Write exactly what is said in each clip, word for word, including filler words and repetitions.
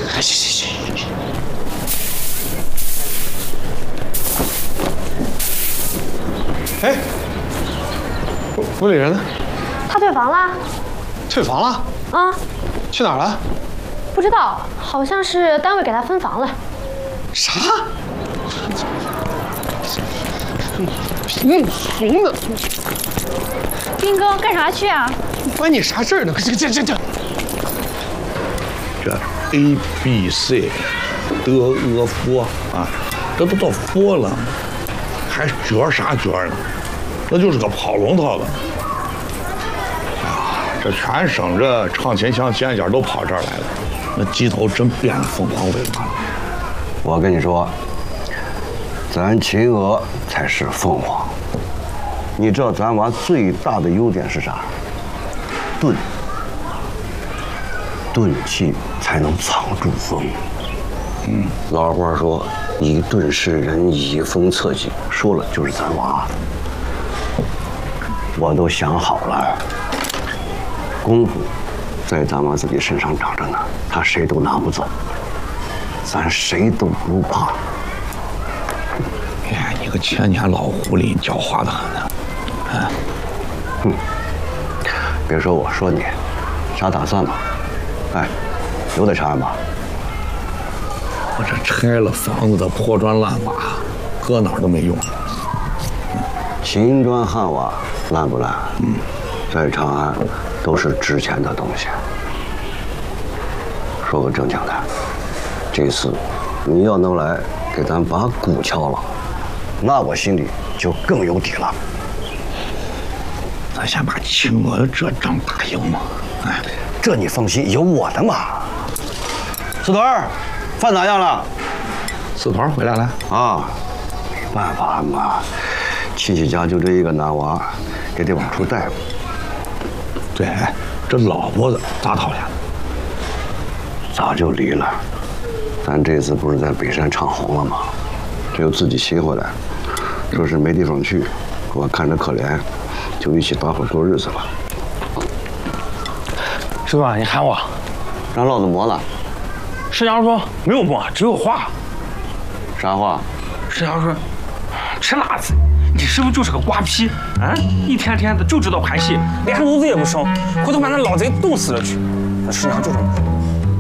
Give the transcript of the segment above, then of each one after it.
行行行。哎，屋里人呢？ 他退房了。 退房了？ 啊？ 去哪儿了？ 不知道，好像是单位给他分房了。 啥？嗯，怂的。 斌哥，干啥去啊？ 关你啥事儿呢？这这这这。 这 A B C 德俄佛啊，这都到佛了，还角啥角呢？那就是个跑龙套的。哎呀，这全省这唱秦腔尖尖都跑这儿来了，那鸡头真变了凤凰尾巴了。 我跟你说，咱秦娥才是凤凰。你知道咱娃最大的优点是啥？钝。钝器才能藏住风。嗯，老话说“以钝示人，以风测己”，说了就是咱娃。我都想好了，功夫在咱娃自己身上长着呢，他谁都拿不走，咱谁都不怕。 哎，你个千年老狐狸，你狡猾的很呢。啊， 哼，别说我，说你，啥打算吧？哎，有得查案吧？ 我这拆了房子的破砖烂瓦，搁哪儿都没用。 秦砖汉瓦烂不烂？嗯，在长安都是值钱的东西。说个正经的，这次你要能来给咱把鼓敲了，那我心里就更有底了。 咱先把秦娥这仗打赢嘛。哎。 这你放心，有我的嘛。四团儿，饭咋样了？ 四团回来了啊，没办法嘛，亲戚家就这一个男娃，也得往出带。 对，这老婆子咋讨厌了？ 早就离了。咱这次不是在北山唱红了吗？这又自己骑回来，说是没地方去，我看着可怜，就一起搭伙过日子了。 师傅，你喊我， 让老子磨了。 师娘说没有磨，只有画。 啥话？ 师娘说，吃辣子，你师傅就是个瓜皮啊！一天天的就知道拍戏，连炉子也不生，回头把那老贼冻死了去。那师娘就这么说。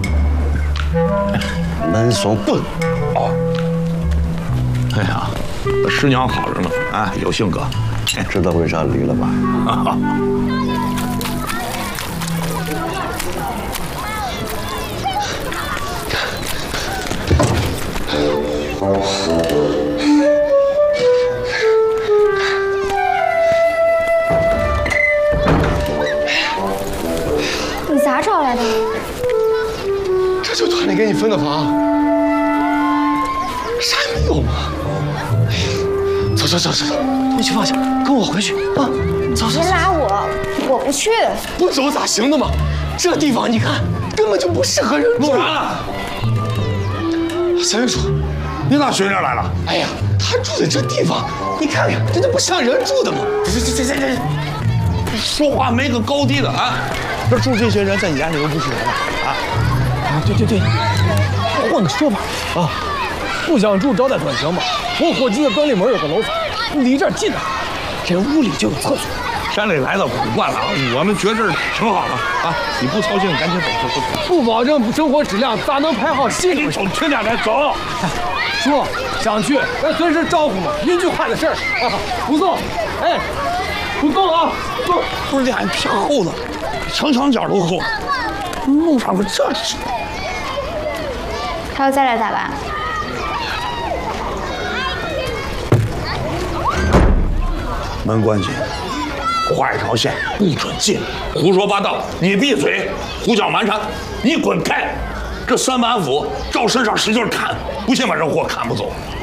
闷怂笨。 哦。 哎呀，师娘好着呢，啊，有性格。 知道为啥离了吧？ 你咋找来的？ 这就团里给你分的房，啥也没有吗？哎，走走走走，东西放下，跟我回去啊！走走。 别拉我，我不去。 不走咋行的嘛？这地方你看根本就不适合人住。 弄啥呢？ 三月叔， 你咋学这来了？ 哎呀，他住的这地方，你看看，这就不像人住的嘛！这这这这这， 说话没个高低的啊！这住这些人在你眼里都不是人了啊！ 啊，对对对，换个说法啊，不想住招待短行嘛。我伙计的端立门有个楼房，离这儿近点，这屋里就有厕所。 山里来的苦惯了啊，我们觉着挺好的啊！你不操心，赶紧走走走。 不保证生活质量，咋能排好戏？ 你走，听点来，走。 叔，想去，咱随时招呼嘛，一句话的事儿啊，不送。哎，不送啊，送。 不是脸皮厚的，城墙角都厚，弄上个这是。 他要再来咋办？ 门关紧。画一条线，不准进，胡说八道！你闭嘴，胡搅蛮缠，你滚开！这三板斧照身上使劲砍，不信把这货砍不走。